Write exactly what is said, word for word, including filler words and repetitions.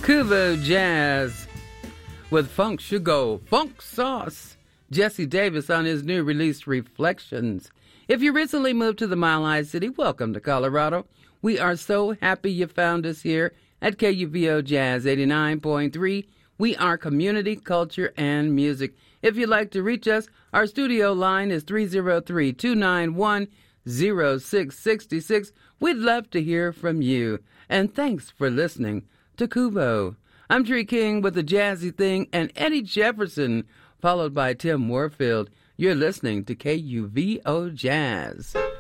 Kubo Jazz with Funk Sugar, Funk Sauce. Jesse Davis on his new release, Reflections. If you recently moved to the Mile High City, welcome to Colorado. We are so happy you found us here at K U V O Jazz eighty-nine point three. We are community, culture, and music. If you'd like to reach us, our studio line is three oh three, two nine one, oh six six six. We'd love to hear from you. And thanks for listening to Kubo. I'm Tree King with the Jazzy Thing and Eddie Jefferson, followed by Tim Warfield. You're listening to K U V O Jazz.